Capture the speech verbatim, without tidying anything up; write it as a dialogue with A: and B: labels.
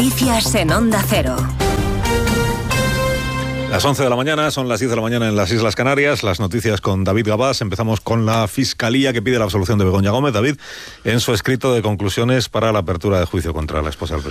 A: Noticias en Onda Cero.
B: Las once de la mañana, son las diez de la mañana en las Islas Canarias. Las noticias con David Gabás. Empezamos con la Fiscalía, que pide la absolución de Begoña Gómez. David, en su escrito de conclusiones para la apertura de juicio contra la esposa del presidente.